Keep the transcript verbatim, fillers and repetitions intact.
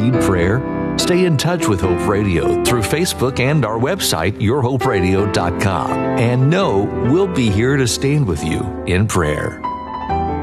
need prayer? Stay in touch with Hope Radio through Facebook and our website, your hope radio dot com. And know we'll be here to stand with you in prayer.